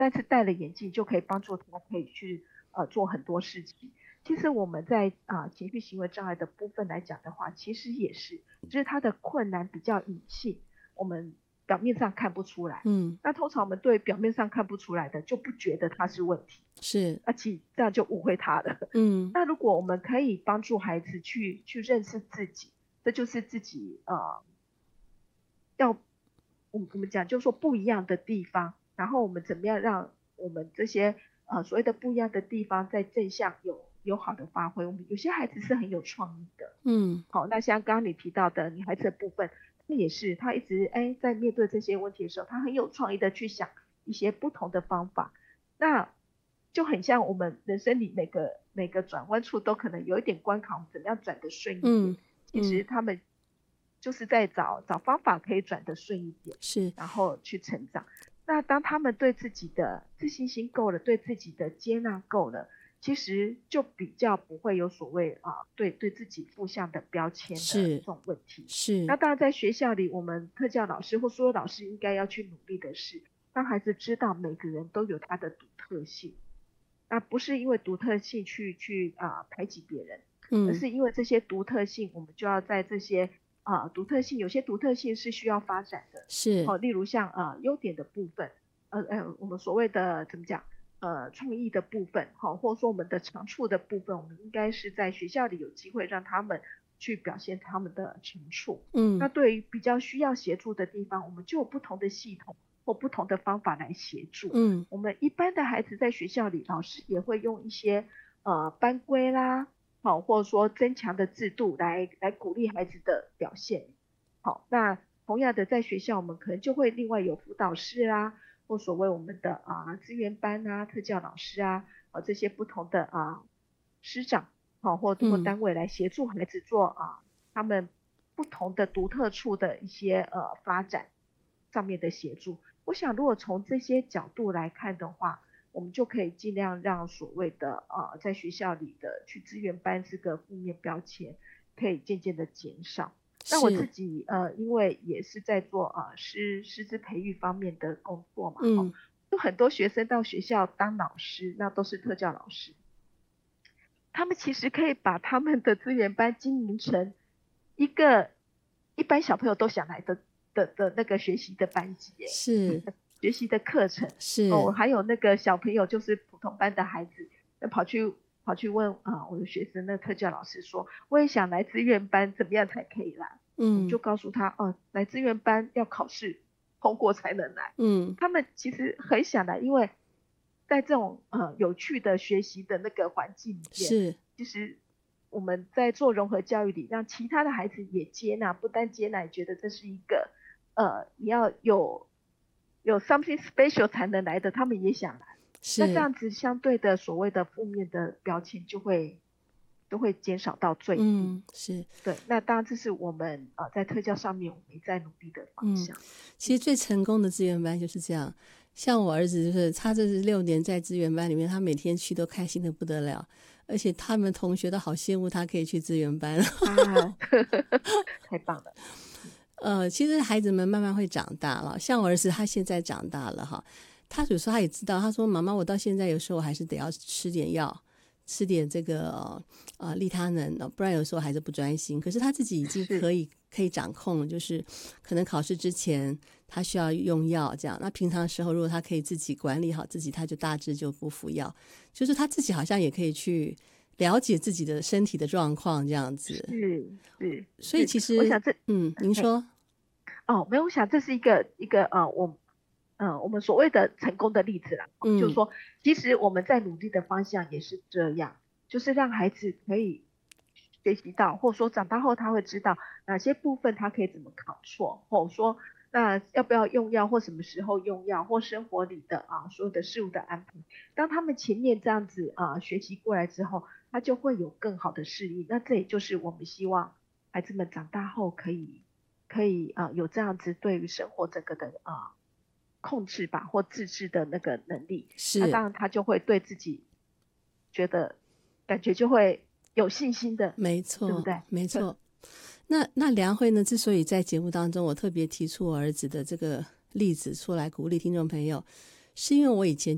但是戴了眼镜就可以帮助他可以去做很多事情。其实我们在情绪行为障碍的部分来讲的话，其实也是，只是他的困难比较隐性，我们表面上看不出来。那通常我们对表面上看不出来的就不觉得它是问题， 是， 其实这样就误会他了。那如果我们可以帮助孩子去认识自己，这就是自己要我们讲就是说不一样的地方，然后我们怎么样让我们这些所谓的不一样的地方在正向有好的发挥。我们有些孩子是很有创意的，好，那像刚刚你提到的你孩子的部分，那也是他一直在面对这些问题的时候，他很有创意的去想一些不同的方法，那就很像我们人生里每个转弯处都可能有一点关卡，我们怎么样转得顺一点。其实他们就是在找方法可以转得顺一点， 是， 然后去成长。那当他们对自己的自信心够了，对自己的接纳够了，其实就比较不会有所谓对自己负向的标签的这种问题。 是。 那当然在学校里，我们特教老师或所有老师应该要去努力的是，让孩子知道每个人都有他的独特性，那不是因为独特性去排挤别人，而是因为这些独特性，我们就要在这些独特性，有些独特性是需要发展的， 是， 例如像优点的部分，我们所谓的怎么讲，创意的部分，或者说我们的长处的部分，我们应该是在学校里有机会让他们去表现他们的长处。那对于比较需要协助的地方，我们就有不同的系统或不同的方法来协助。我们一般的孩子在学校里，老师也会用一些班规啦，或者说增强的制度来鼓励孩子的表现。好，那同样的在学校我们可能就会另外有辅导室啦，或所谓我们的资源班啊、特教老师啊，这些不同的师长或单位来协助孩子做他们不同的独特处的一些发展上面的协助。我想如果从这些角度来看的话，我们就可以尽量让所谓的在学校里的去资源班这个负面标签可以渐渐的减少。那我自己因为也是在做师资培育方面的工作嘛，有很多学生到学校当老师，那都是特教老师，他们其实可以把他们的资源班经营成一个一般小朋友都想来的那个学习的班级耶， 是学习的课程是还有那个小朋友就是普通班的孩子跑去问我的学生那特教老师说，我也想来资源班，怎么样才可以来？就告诉他来资源班要考试通过才能来。他们其实很想来，因为在这种有趣的学习的那个环境里面，其实我们在做融合教育里，让其他的孩子也接纳，不单接纳，也觉得这是一个你要有 something special 才能来的，他们也想来。那这样子相对的所谓的负面的标签就会减少到最低。 是， 对。那当然这是我们在特教上面我们在努力的方向。 其实最成功的资源班就是这样，像我儿子就是他这是6年在资源班里面，他每天去都开心的不得了，而且他们同学都好羡慕他可以去资源班。 太棒了。 其实孩子们慢慢会长大了，像我儿子他现在长大了哈，他有时候他也知道，他说妈妈我到现在有时候我还是得要吃点药，吃点这个利他能，不然有时候还是不专心。可是他自己已经可以掌控，就是可能考试之前他需要用药这样，那平常时候如果他可以自己管理好自己，他就大致就不服药，就是他自己好像也可以去了解自己的身体的状况这样子。 是。 所以其实我想这您说没有，我想这是一个我们所谓的成功的例子啦。就是说其实我们在努力的方向也是这样，就是让孩子可以学习到，或者说长大后他会知道哪些部分他可以怎么考错，或者说那要不要用药，或什么时候用药，或生活里的所有的事物的安排。当他们前面这样子学习过来之后，他就会有更好的适应。那这也就是我们希望孩子们长大后可以有这样子对于生活整个的控制吧，或自制的那个能力。那当然他就会对自己感觉就会有信心的。 没错， 对不对？ 没错。那梁慧呢，之所以在节目当中我特别提出我儿子的这个例子出来鼓励听众朋友，是因为我以前